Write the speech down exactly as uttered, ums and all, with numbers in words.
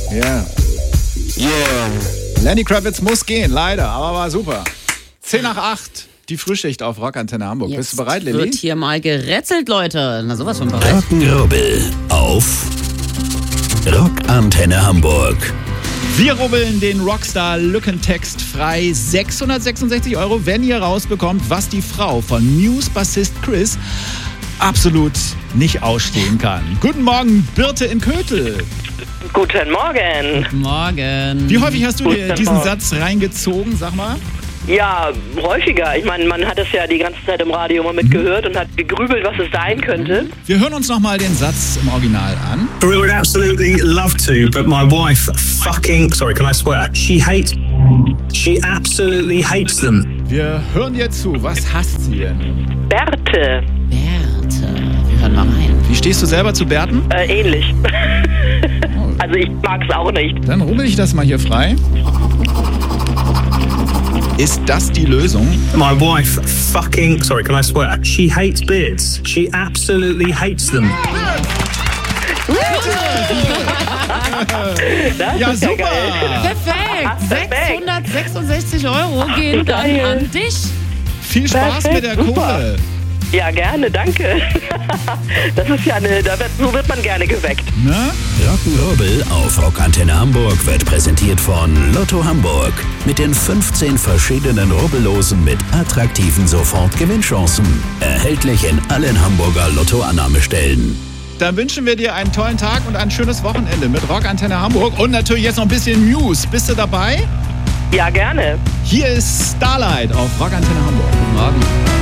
Yeah. Yeah. Lenny Kravitz muss gehen, leider, aber war super. zehn nach acht, die Frühschicht auf Rockantenne Hamburg. Jetzt Bist du bereit, Lilly? wird hier mal gerätselt, Leute. Na, sowas von bereit. Rock'n'Rubbel auf Rockantenne Hamburg. Wir rubbeln den Rockstar Lückentext frei. sechshundertsechsundsechzig Euro, wenn ihr rausbekommt, was die Frau von Muse-Bassist Chris absolut nicht ausstehen kann. Guten Morgen, Birte in Köthl. Guten Morgen. Morgen. Wie häufig hast du dir Guten diesen Morgen. Satz reingezogen, sag mal? Ja, häufiger. Ich meine, man hat es ja die ganze Zeit im Radio immer mitgehört und hat gegrübelt, was es sein könnte. Wir hören uns nochmal den Satz im Original an. We would absolutely love to, but my wife fucking, sorry, can I swear? She hates, she absolutely hates them. Wir hören dir zu. Was hasst sie denn? Bärte. Bärte. Wir hören mal rein. Wie stehst du selber zu Bärten? Äh, ähnlich. Also ich mag es auch nicht. Dann rubbel ich das mal hier frei. Ist das die Lösung? My wife fucking, sorry, can I swear? She hates beards. She absolutely hates them. Das Ja, ist ja super. geil. Perfekt. Perfekt. sechshundertsechsundsechzig Euro gehen dann Geil. an dich. Viel Spaß Perfekt, mit der super. Kohle. Ja, gerne, danke. Das ist ja eine, da wird, so wird man gerne geweckt. Ne? Rock'n'Rubbel auf Rockantenne Hamburg wird präsentiert von Lotto Hamburg. Mit den fünfzehn verschiedenen Rubbellosen mit attraktiven Sofortgewinnchancen. Erhältlich in allen Hamburger Lottoannahmestellen. Dann wünschen wir dir einen tollen Tag und ein schönes Wochenende mit Rockantenne Hamburg. Und natürlich jetzt noch ein bisschen Muse. Bist du dabei? Ja, gerne. Hier ist Starlight auf Rockantenne Hamburg. Guten Morgen.